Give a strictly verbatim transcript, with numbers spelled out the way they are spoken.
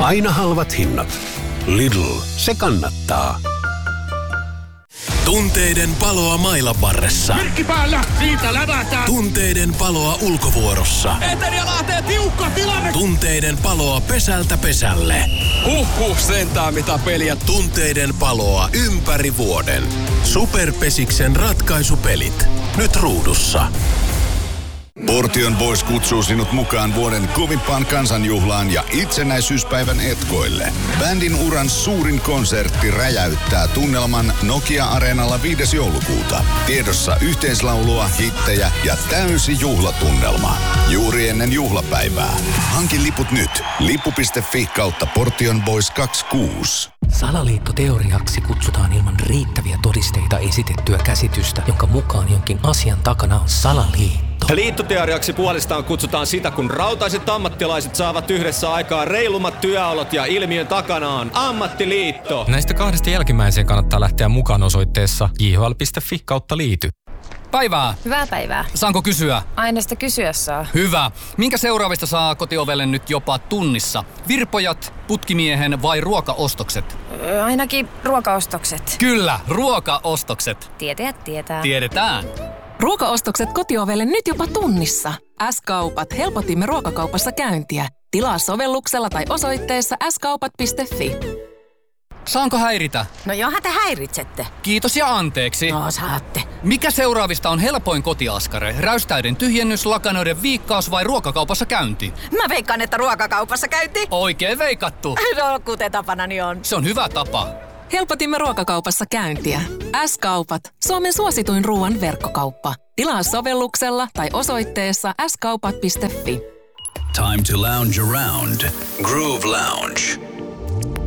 Aina halvat hinnat. Lidl, se kannattaa. Tunteiden paloa mailan varressa. Merkki päällä, siitä lävätään. Tunteiden paloa ulkovuorossa. Eteria lähtee tiukka tilanne. Tunteiden paloa pesältä pesälle. Huhhuh, sentään mitä peliä. Tunteiden paloa ympäri vuoden. Superpesiksen ratkaisupelit. Nyt ruudussa. Portion Boys kutsuu sinut mukaan vuoden kovimpaan kansanjuhlaan ja itsenäisyyspäivän etkoille. Bändin uran suurin konsertti räjäyttää tunnelman Nokia-areenalla viides joulukuuta. Tiedossa yhteislaulua, hittejä ja täysi juhlatunnelma. Juuri ennen juhlapäivää. Hanki liput nyt. Lippu piste fi kautta Portion Boys kaksikymmentäkuusi. Salaliittoteoriaksi kutsutaan ilman riittäviä todisteita esitettyä käsitystä, jonka mukaan jonkin asian takana on salaliitto. Liittoteoriaksi puolestaan kutsutaan sitä, kun rautaiset ammattilaiset saavat yhdessä aikaa reilummat työolot ja ilmiön takana on ammattiliitto. Näistä kahdesta jälkimmäiseen kannattaa lähteä mukaan osoitteessa j h l piste f i kautta liity. Päivää. Hyvää päivää. Saanko kysyä? Aina sitä kysyä saa. Hyvä. Minkä seuraavista saa kotiovelle nyt jopa tunnissa? Virpojat, putkimiehen vai ruokaostokset? Öö, ainakin ruokaostokset. Kyllä, ruokaostokset. Tietäjät tietää. Tiedetään. Ruokaostokset kotiovelle nyt jopa tunnissa. S-kaupat, helpotimme ruokakaupassa käyntiä. Tilaa sovelluksella tai osoitteessa s kaupat piste f i. Saanko häiritä? No johan te häiritsette. Kiitos ja anteeksi. No saatte. Mikä seuraavista on helpoin kotiaskare? Räystäiden tyhjennys, lakanoiden viikkaus vai ruokakaupassa käynti? Mä veikkaan, että ruokakaupassa käynti. Oikein veikattu. No kuten tapanani on. Se on hyvä tapa. Helpotimme ruokakaupassa käyntiä. S-kaupat. Suomen suosituin ruoan verkkokauppa. Tilaa sovelluksella tai osoitteessa s kaupat piste f i. Time to lounge around. Groove Lounge.